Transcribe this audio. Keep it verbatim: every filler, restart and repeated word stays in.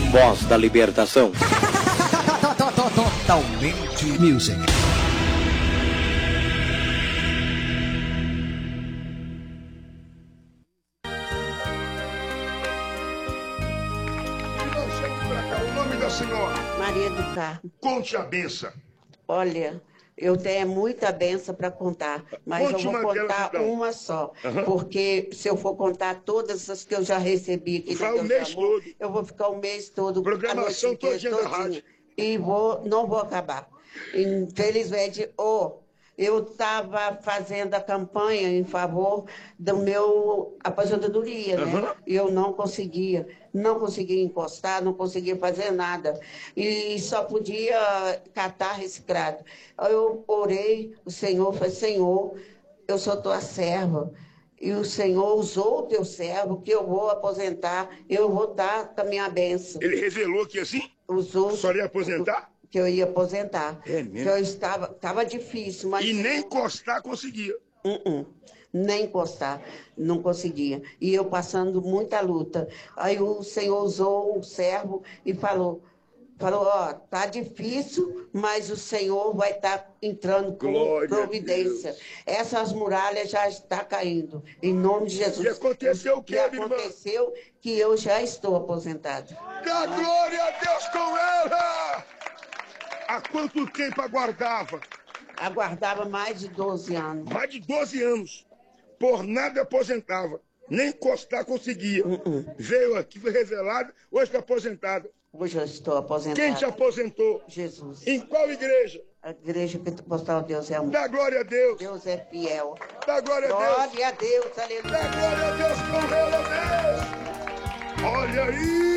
Voz da Libertação. Totalmente Music. O nome da senhora? Maria do Carmo. Conte a benção. Olha, eu tenho muita benção para contar, mas Conte eu vou uma delas, contar então. uma só. Aham. Porque se eu for contar todas as que eu já recebi aqui Vai no o Deus mês de Amor, todo. eu vou ficar o mês todo, Programação a noite inteira, todinha da todinho, rádio. e vou, não vou acabar. Infelizmente, oh, eu estava fazendo a campanha em favor do meu aposentadoria, né? Aham. E eu não conseguia, não conseguia encostar, não conseguia fazer nada. E só podia catar reciclado. Aí eu orei, o Senhor falou, Senhor, eu sou tua serva. E o Senhor usou o teu servo, que eu vou aposentar, eu vou dar com a minha bênção. Ele revelou que assim, Usou a senhora ia aposentar? que eu ia aposentar. É mesmo? Que eu estava, estava difícil, mas... E nem encostar conseguia. Uh-uh. Nem encostar, não conseguia. E eu passando muita luta. Aí o Senhor usou um servo e falou, falou, ó, tá difícil, mas o Senhor vai estar entrando com Glória a providência. Deus. Essas muralhas já estão caindo, em nome de Jesus. E aconteceu o quê, E minha irmã? aconteceu que eu já estou aposentado. Dá glória a Deus com ela! Há quanto tempo aguardava? Aguardava mais de doze anos. Mais de doze anos. Por nada aposentava. Nem encostar conseguia. Uh-uh. Veio aqui, foi revelado, hoje está aposentado. Hoje eu estou aposentado. Quem te aposentou? Jesus. Em qual igreja? A igreja pentecostal, Deus é amor. Dá glória a Deus. Deus é fiel. Dá glória a Deus. Glória a Deus, aleluia. Dá glória a Deus com ela, Deus. Olha aí.